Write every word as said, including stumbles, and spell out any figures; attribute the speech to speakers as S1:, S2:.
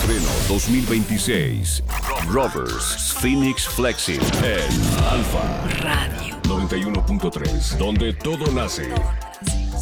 S1: estreno dos mil veintiséis. Rovers Phoenix Flexing en Alfa
S2: Radio
S1: noventa y uno punto tres, donde todo nace.